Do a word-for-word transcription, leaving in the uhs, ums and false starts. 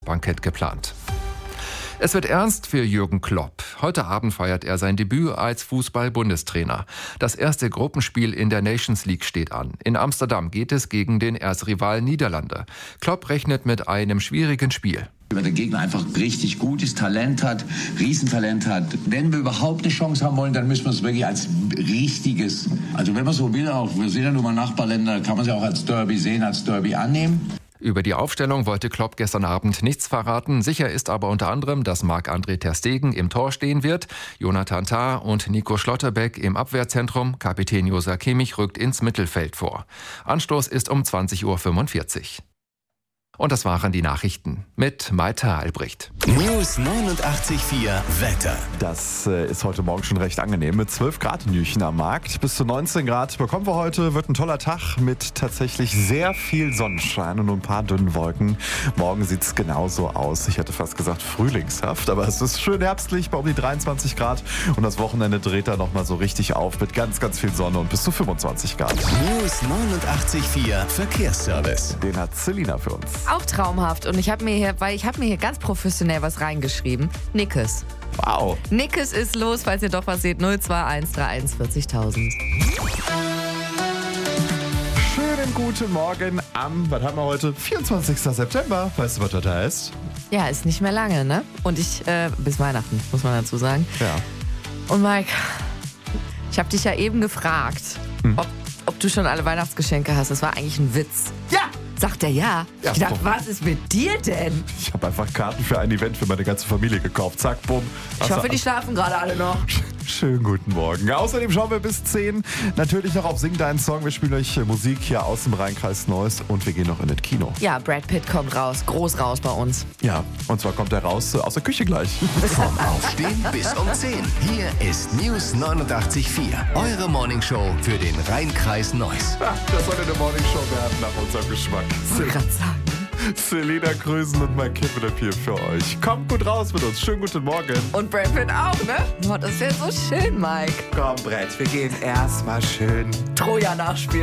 Bankett geplant. Es wird ernst für Jürgen Klopp. Heute Abend feiert er sein Debüt als Fußball-Bundestrainer. Das erste Gruppenspiel in der Nations League steht an. In Amsterdam geht es gegen den Erzrivalen Niederlande. Klopp rechnet mit einem schwierigen Spiel. Wenn der Gegner einfach richtig gutes Talent hat, Riesentalent hat. Wenn wir überhaupt eine Chance haben wollen, dann müssen wir es wirklich als richtiges, also wenn man so will, auch, wir sind ja nun mal Nachbarländer, kann man es ja auch als Derby sehen, als Derby annehmen. Über die Aufstellung wollte Klopp gestern Abend nichts verraten. Sicher ist aber unter anderem, dass Marc-André ter Stegen im Tor stehen wird, Jonathan Tah und Nico Schlotterbeck im Abwehrzentrum. Kapitän Joshua Kimmich rückt ins Mittelfeld vor. Anstoß ist um zwanzig Uhr fünfundvierzig. Und das waren die Nachrichten mit Maita Albrecht. News neunundachtzig Komma vier Wetter. Das äh, ist heute Morgen schon recht angenehm mit zwölf Grad in Jüchen am Markt. Bis zu neunzehn Grad bekommen wir heute. Wird ein toller Tag mit tatsächlich sehr viel Sonnenschein und nur ein paar dünnen Wolken. Morgen sieht es genauso aus. Ich hätte fast gesagt frühlingshaft, aber es ist schön herbstlich bei um die dreiundzwanzig Grad. Und das Wochenende dreht da nochmal so richtig auf mit ganz, ganz viel Sonne und bis zu fünfundzwanzig Grad. News neunundachtzig Komma vier Verkehrsservice. Den hat Selina für uns. Auch traumhaft. Und ich habe mir hier, weil ich habe mir hier ganz professionell was reingeschrieben. Nickes. Wow. Nickes ist los, falls ihr doch was seht. null zwei eins drei eins vierzigtausend. Schönen guten Morgen am, was haben wir heute? vierundzwanzigsten September. Weißt du, was das heißt? Ja, ist nicht mehr lange, ne? Und ich, äh, bis Weihnachten, muss man dazu sagen. Ja. Und Mike, ich habe dich ja eben gefragt, hm. ob, ob du schon alle Weihnachtsgeschenke hast. Das war eigentlich ein Witz. Ja! Sagt er ja. Ja, ich dachte, bumm. was ist mit dir denn? Ich habe einfach Karten für ein Event für meine ganze Familie gekauft. Zack, bumm. Ich hoffe, die schlafen gerade alle noch. Schönen guten Morgen. Außerdem schauen wir bis zehn natürlich noch auf Sing Deinen Song. Wir spielen euch Musik hier aus dem Rheinkreis Neuss und wir gehen noch in das Kino. Ja, Brad Pitt kommt raus. Groß raus bei uns. Ja, und zwar kommt er raus äh, aus der Küche gleich. Vom Aufstehen bis um zehn. Hier ist News neunundachtzig Komma vier. Eure Morningshow für den Rheinkreis Neuss. Das soll eine Morningshow werden nach unserem Geschmack. Ich wollte gerade sagen. Selina Krösen und Mike Kevin hier für euch. Kommt gut raus mit uns. Schönen guten Morgen. Und Brad Pitt auch, ne? Boah, das wäre so schön, Mike. Komm, Brett, wir gehen erstmal schön Troja nachspielen.